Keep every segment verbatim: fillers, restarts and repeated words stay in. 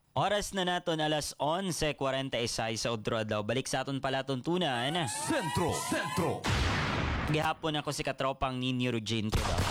Oras na naton alas onse kwarenta y seis sa udro daw. Balik sa aton pala tuntunan. Sentro, Sentro. Gihapon ako si katropang ni Neurogene ko daw.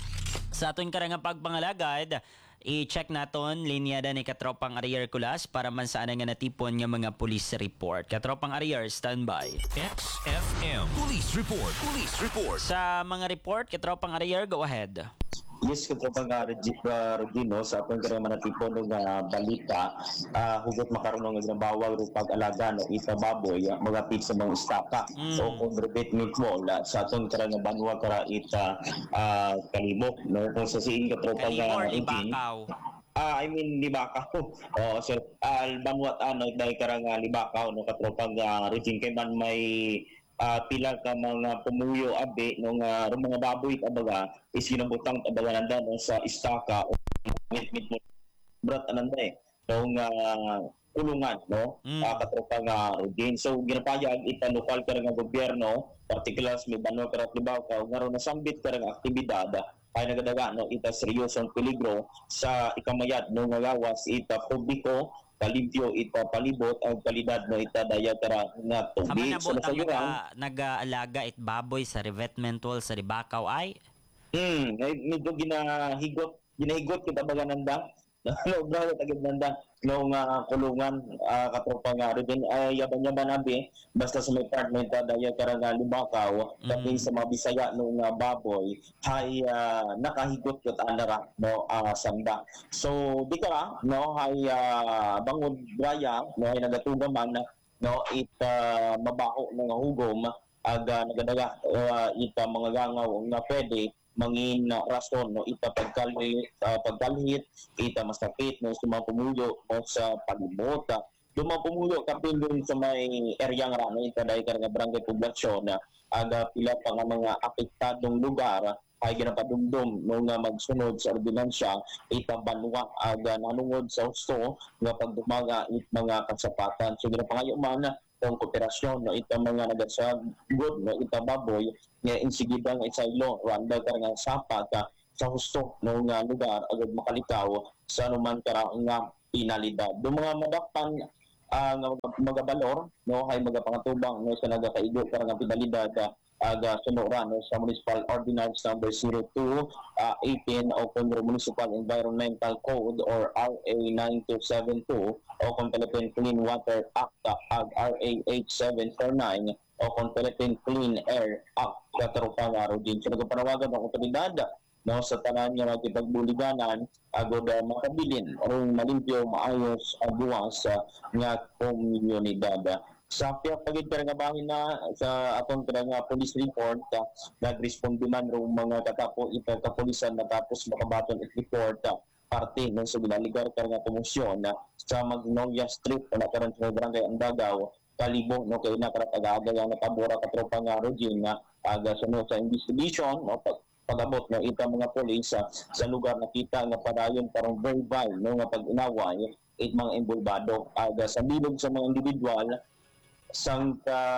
Sa aton karang pagpangalagad, i-check naton linyada ni katropang Arier Kulas para man saan nga natipon nga mga police report. Katropang Arier, standby. X F M. Police Report. Police Report. Sa mga report, katropang Arier, go ahead. Yes, kung pang uh, Rodino, sa akong karang manatipon ng uh, balita, uh, hugot makaroon ng ginabawag rin pag-alaga ng ita baboy, uh, mga pizza mga istaka. Mm. So, kung rebate meatball, uh, sa atong karang banwa kara ita uh, kalibok, no? Kung sa siin ka tropang Kalimor, uh, Ibakaw. Ah, I mean libakaw. Oh, sir, uh, banwat ano dahil karang uh, libakaw no katropang uh, regime kay man may uh, pila ka mga pumuyo abe nung uh, mga baboy abaga is ginabutang abaga nanda no, sa istaka o mit mit brat ananda eh nung uh, kulungan no Mm. uh, katropang uh, regime. So ginapayag ita lokal karang gobyerno particular sa may banwa karat libakaw ngaron nasambit karang aktibidad ay nagadaga no ita seryosong peligro sa ikamayat no ngagawas ita publiko kalimpyo ita palibot ang kalidad no ita daya tara nga Sama tubig na so butang nasayuran naga, nag-aalaga it baboy sa revetment wall sa Ribakaw ay? hmm ay medyo ginahigot ginahigot kita bagananda no bro tagid nanda no nga kulungan uh, katropa nga rin ay yaban yaban abi basta sa may apartment uh, daya karang uh, Libakaw Mm. tapos sa mga Bisaya no nga baboy ay uh, nakahigot ket anara no uh, sanda so di ka no ay uh, bangod braya no ay nagatuga man no it uh, mabaho nga hugom aga nagadaga uh, ita mga gangaw nga pwede mangin uh, rason no ita pagkalhit uh, pagkalhit ita masakit no sa mga pumuyo no sa palibot uh, mga pumuyo kapin dun sa may area nga no ita dahil ka nga barangay poblasyon uh, aga pila pa nga mga apektadong lugar uh, ay ginapadumdum no nga magsunod sa ordinansya ita banwa aga nanungod sa husto nga pagdumaga it mga kasapatan so ginapangayo man kung kooperasyon no ita mga nagasag good no ita baboy nga insigida nga isaylo randa ka nga sapat ka sa husto no nga lugar agad makalikaw sa anuman kara nga pinalidad do mga madakpan uh, nga magabalor no hay magapangatubang no sa nagakaigo kara nga pinalidad uh, aga sunuran no, sa Municipal Ordinance number zero two eighteen o kung Municipal Environmental Code or R A nine two seven two o kung Philippine Clean Water Act ag R A eight seven four nine o kung Philippine Clean Air Act katarupang araw din. So nagpanawagan ng otoridad no, sa tanan nga magkipagbuliganan agod uh, makabilin aron malimpyo maayos ang buwas uh, nga komunidad. Sa pagid nga bahin na sa atong nga police report uh, nagresponde man rong mga katapo ita kapulisan natapos makabaton it report uh, parte ng sa ginaligar ka nga komosyon uh, sa Magnolia Street na karon sa barangay Andagaw kalibo no kay nakarataga nga natabora ka tropa nga Rodin nga aga sunod sa investigation no pag pag-abot no ita mga pulis uh, sa lugar nakita nga padayon parang verbal no nga pag-inaway it mga involvado aga sa bilog sa mga individual sang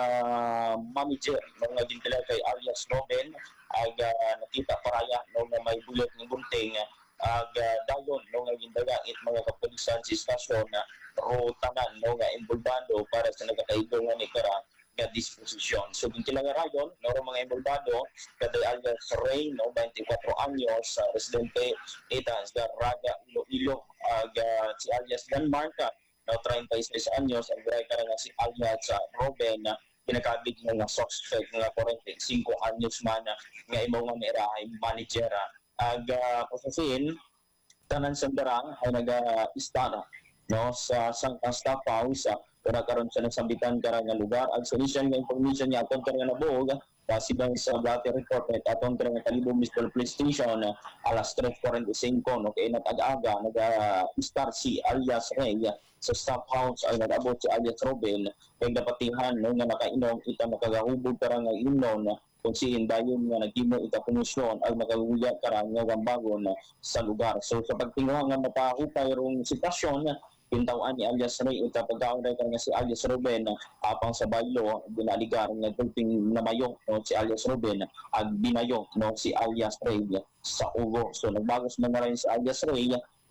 uh, manager ng naging tila kay alias Robin ag uh, nakita paraya no nga may bullet ng gunting ag uh, dayon no nga gindaga it mga kapulisan sa istasyon na ro tanan no nga involvado para sa nagakaigo nga ni kara nga disposisyon. So din nga rayon no mga involvado kada alias Ray no twenty-four anyos uh, residente ita sa Raga Iloilo ag uh, si alias Dan Marca no thirty-six anyos ang gray ka nga si alias sa Robin na pinakabig nga suspect nga forty-five anyos man nga imo nga mera ay manager ag uh, kusasin tanan sa darang ay naga-istara no sa Sangka Staff House uh, para karon sa nasambitan kara nga lugar ag sa initial nga information niya aton kara nga nabuog base bang sa dati report at aton kara nga Talibong Municipal Police Station uh, alas tres forty-five no kay nag-aga naga-start si alias Ray uh, sa Staff House ay nag-abot si alias Robin kay napatihan no nga nakainom kita makagahubog kara nga inom na kung siin dayon nga nagimo ita komisyon ay makaguya kara nga gambagon sa lugar. So sa pagtinguha nga mapahupay rong sitwasyon pintawan ni alias Ray ita pagkaon nga si alias Ruben apang sa baylo binaligar nga tulping namayo no si alias Ruben ag binayo no si alias Ray sa ugo. So nagbagos man na rin si alias Ray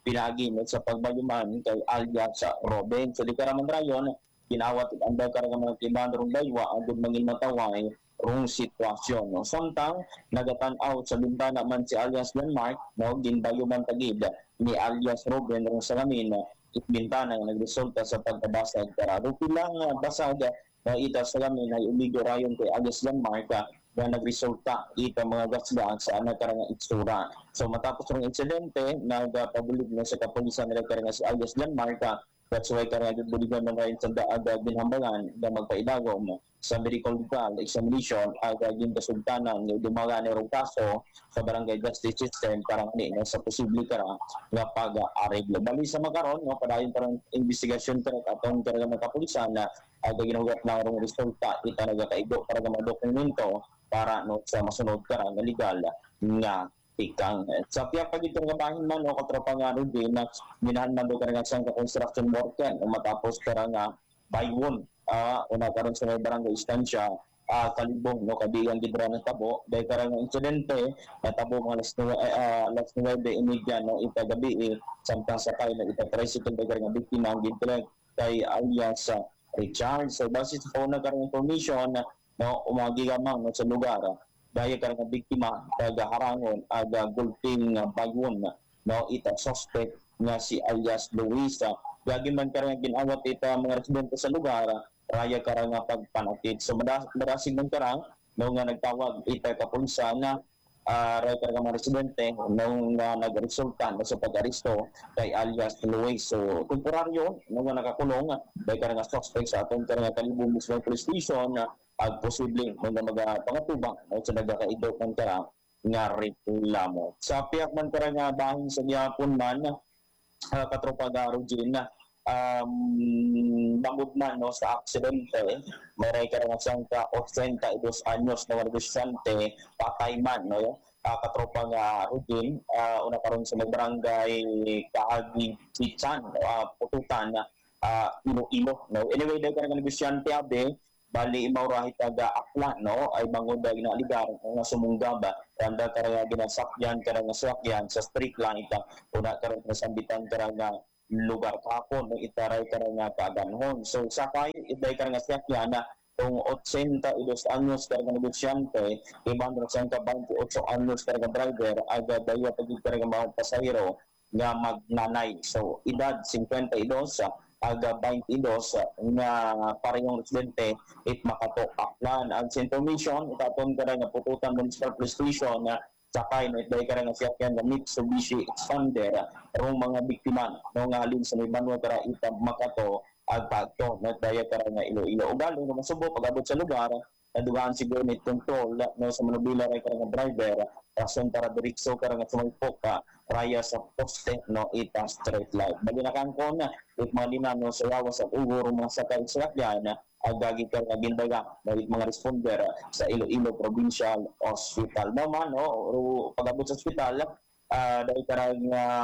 pinagi no, sa pagbayuman kay alias sa Robin. So di karaman rayon ginawat ang karang mga tiban rong daywa agud mangin mataway rong sitwasyon no. Samtang nagatan-aw sa bintana man si alias Denmark no ginbayuman tagid ni alias Robin rong salamin itbintana nga nagresulta sa pagkabasag kara. Ro pilang uh, basag na ita salamin ay umigo rayon kay alias Denmark uh, na nagresulta ita mga gasgaan sa anak karang itsura. So matapos ng insidente nagpabulig na sa kapulisan nila karang si alias Denmark uh, that's why karang buligan man rin sa daaga ginhambalan na magpaidagom sa medical legal examination aga gin kasultanan ng dumaga ni rong kaso sa barangay justice system parang ni no, sa posible kara nga pag-areglo. Bali sa makaron no padayon parang investigasyon kara atong karang mga kapulisan na aga ginugat na rong resulta ita nagakaigo para nga dokumento para no sa masunod kara nga legal nga ikang sa piyak pag itong gabahin man o katropa nga rin din na minahan man doon karang siyang construction worker o matapos karang nga baywon uh, una karon sa may barangay istansya uh, kalibong no kabilang gidra ng tabo dahil karang insidente natabo mga alas alas nuwebe imidya no itagabi eh, samtang sakay na ita tricycle dahil karang biktima ang gintrek kay alias uh, Richard. So base sa una karang information no umagigamang no, sa lugar dahil karang biktima tagaharangon aga gulping bagwon no ita suspect nga si alias Luisa gagi man karang ginawat ita mga residente sa lugar raya karang pagpanatid. So marasig man karang no nga nagtawag ita kapulisan na uh, raya karang mga residente no nga nagresulta no, sa pag-aresto kay alias Luis. So temporaryo no nga nakakulong dahil karang suspect sa atong karang Kalibong Municipal Police Station na ag posibleng mga mga pangatubang no, sa nagakaido man kara nga reklamo. Sa piyak man kara nga bahin sa gihapon man uh, katropa garo din na um, bangod man no, sa aksidente may kara nga siyang ka eighty-two anyos na negosyante patay man no uh, katropa nga Rudin uh, una karon sa barangay Kaagi Kitsan uh, Pututan uh, Iloilo no. Anyway dahil kara nga negosyante abe bali imaw taga akla no ay mangudag na ligar nga sumunggaba tanda karaya ginasakyan karang sakyan sa street line ita una karang nasambitan karang lugar kapon no itaray karang kaganhon. So sakay iday karang sakyan na kung eighty-two anyos karang negosyante ibang sa twenty-eight anyos karang driver aga dayo pagid karang mga pasahero nga magnanay. So edad fifty-two aga twenty-two nga parehong residente it makato aklan ang information itaton kada nga Pututan Municipal Police Station na sakay no itay kada nga siyakyan nga Mitsubishi Expander rong mga biktima no nga halin sa Manuel kara ita makato ag pagto no daya kara nga Iloilo ugal no masubo pag-abot sa lugar nadugaan siguro ni control no sa manubila ray kara nga driver rason para diretso kara nga sumagpok ka raya sa poste no ita straight light bali na kan ko na it mga no sa lawas at uguro mga sakay sa sakyan agagi ka nga gindaga dahil mga responder sa Iloilo Provincial Hospital naman no o pag-abot sa hospital uh, dahil karang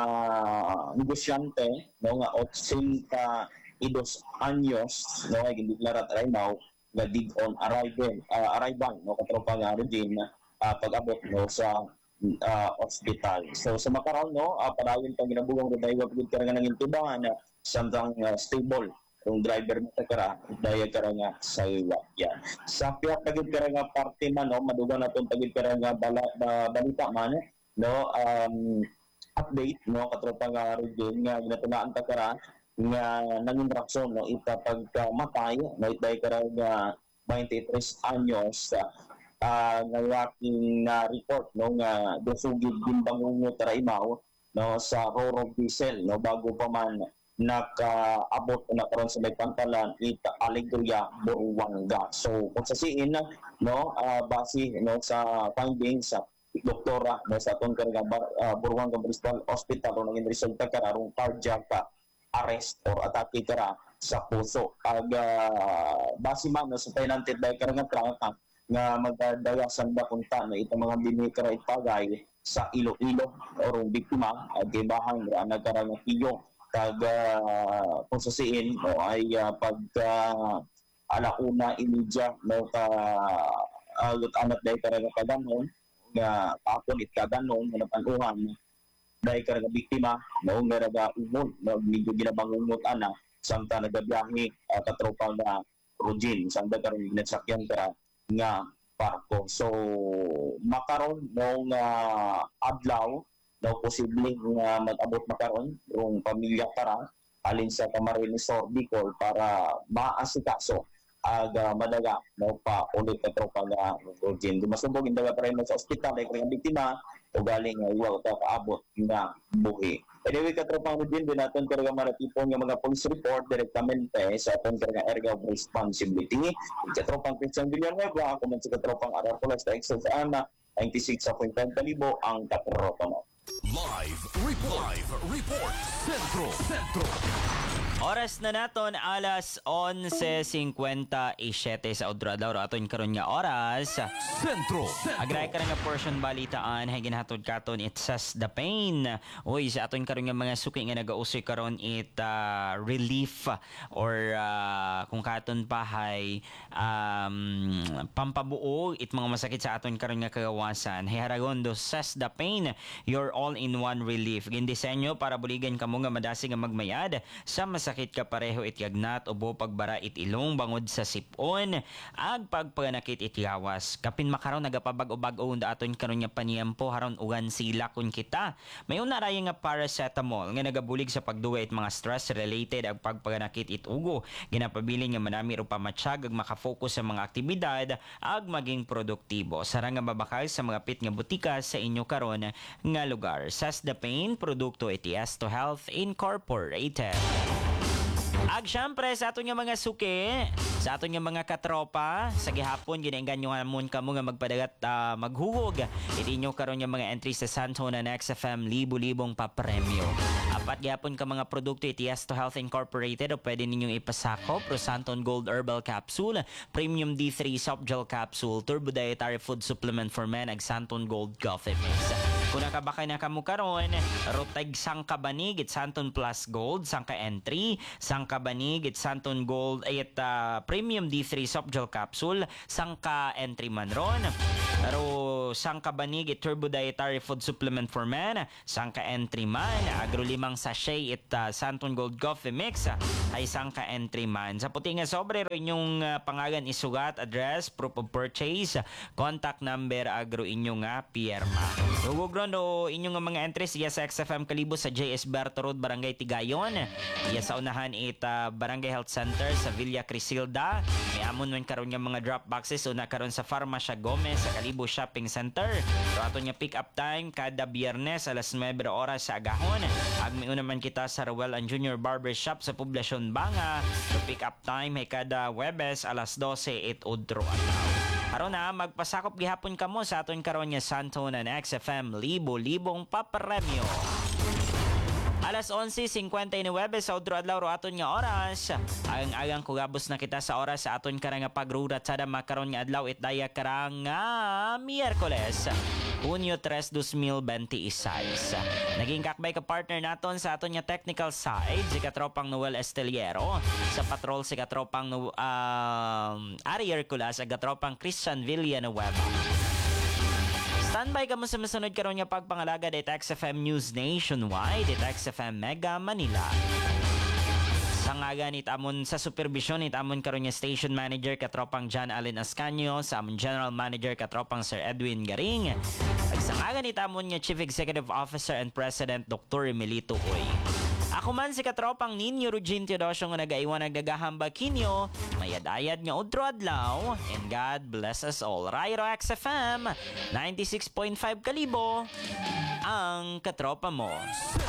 uh, negosyante no nga eighty-two anyos no ay gindeklara right now nga dig on arrival uh, arrival no katropa nga rin uh, pag-abot no sa uh, hospital. So sa makaroon no uh, parawin pang ginabugang rin dahil wapagod ka nga nang intubangan na uh, samtang uh, stable yung driver mo takara dahil ka nga sa iwakyan. Sa piyak pagid ka nga parte man no madugang natong pagid ka nga bala, ba, balita man no um, update no katropa nga rin nga ginatunaan takara nga nanging rason no ita pagkamatay no dahil ka nga twenty-three anyos uh, nga yaking na uh, report no nga dosugid gimbangong mo taraimaw no sa Rorog Diesel no bago pa man nakaabot na karon sa may pantalan ita Alegria Buruanga. So kung sa siin no uh, base no sa findings sa doktora no sa atong karga uh, Buruanga Municipal Hospital no naging resulta karong cardiac arrest or atake kara sa puso. Ag uh, base man no sa pinanted dahil karang trangka nga magdadayasan ba kunta na itong mga binikara itagay sa Iloilo or biktima ag ibahan ra nagkarang tiyo kag uh, kung sa siin no, ay uh, pag uh, alauna inidya no ka agot uh, anak dahil karang kaganon nga kapon it kaganon nga napanuhan dahil ka nga biktima no nga naga umol no medyo ginabangungot ana samtang nagabiyahe uh, katropa na Rogin samtang karon ginasakyan ka nga barko. So makaron no nga adlaw daw posible nga mag-abot makaron yung pamilya para alin sa Camarines Sur Bicol para maasikaso ag uh, madaga no pa ulit ka tropa nga Rogin. Dumasubog indaga pa rin sa ospital ay kaya biktima o galing nga iwaw ta kaabot nga buhi. Anyway, katropang Rogin, din natin karga maratipon yung mga police report direktamente sa aton karga area of responsibility. Katropang Christian Villanueva, ako man si katropang Arapolas na Excel sa Ana, ninety-six point five kalibo ang katropa mo. Live report. Live report. Centro. Centro. Oras na naton alas onse singkwenta-siyete sa Odrador. Aton karon nga oras. Centro. Agray ka nga portion balitaan hay ginhatod katon it says the pain. Uy, sa aton karon nga mga suki nga nagausoy karon it uh, relief or uh, kung katon pa hay um, pampabuo it mga masakit sa aton karon nga kagawasan. Hay Haragondo says the pain, your all-in-one relief. Gindisenyo para buligan kamo nga madasi nga magmayad sa masakit ka pareho it yagnat ubo pagbara it ilong bangod sa sipon ag pagpaganakit it gawas. Kapin makaron nagapabag-ubag-o da aton karon nga paniyempo haron ugan sila kun kita. May una raya nga paracetamol nga nagabulig sa pagduwa it mga stress related ag pagpaganakit it ugo. Ginapabilin nga manami ro pamatsyag ag makafocus sa mga aktibidad ag maging produktibo. Sara nga mabakal sa mga pit nga butika sa inyo karon nga lugar. Sas the Pain, produkto I T S to Health Incorporated. Ag syempre sa aton nga mga suki, sa aton nga mga katropa, sa gihapon ginainganyo nga mon kamo nga magpadagat uh, maghuhog. Iti nyo karon nga mga entry sa Santona na X F M libo-libong papremyo. Apat gihapon ka mga produkto I T S to Health Incorporated o pwede ninyong ipasakop. Prosanton Gold Herbal Capsule, Premium D three Soft Gel Capsule, Turbo Dietary Food Supplement for Men, ag Santon Gold Coffee Mix. Kung nakabakay na kamo karon, Roteg Sangka Banig, it Santon Plus Gold, Sangka Entry, Sangka Banig, it Santon Gold, ay uh, Premium D three Soft Gel Capsule, Sangka Entry man ron. Pero Sangka Banig, it Turbo Dietary Food Supplement for Men, Sangka Entry man, agro limang sachet, it uh, Santon Gold Coffee Mix, ay Sangka Entry man. Sa puti nga sobre, inyong uh, pangalan isugat, address, proof of purchase, contact number, agro inyong uh, pirma. Hugog ron o inyong mga entries iya sa X F M Kalibo sa J S Berto Road, Barangay Tigayon. Iya sa unahan it uh, Barangay Health Center sa Villa Crisilda. May amon man karon nga mga drop boxes una karon sa Farmacia Gomez sa Kalibo Shopping Center. So ato nya pick up time kada Biyernes alas nuwebe oras sa agahon. Ag may una man kita sa Rowell and Junior Barber Shop sa Poblacion Banga. So pick up time ay kada Webes alas dose it udro adlaw. Aron na magpasakop gihapon kamo sa aton karon nga Santona na X F M libo-libong papremyo. Alas onse singkwenta-nuwebe sa udro adlaw ro aton nga oras. Ang agang kugabos na kita sa oras sa aton karang nga pagrurat sa makaron nga adlaw it daya karang nga Miyerkules, Hunyo tres, dos mil veintiséis. Naging kakbay ka partner naton sa aton nga technical side si katropang Noel Esteliero, sa patrol si katropang uh, Ari Hercules, ag katropang Christian Villanueva. Standby ka mo sa masunod karon nga pagpangalaga det X F M News Nationwide, det X F M Mega Manila. Sa ngagan itamon sa supervision itamon karon nga station manager katropang John Allen Ascanio, sa amon general manager katropang Sir Edwin Garing. Ag sa ngagan itamon nga Chief Executive Officer and President Doctor Emilito Uy. Ako man si katropang Ninyo Rugin Teodosio nga nagaiwan nagagahambag kinyo, mayad-ayad nga udro adlaw, and God bless us all. Rairo X F M ninety-six point five Kalibo, ang katropa mo.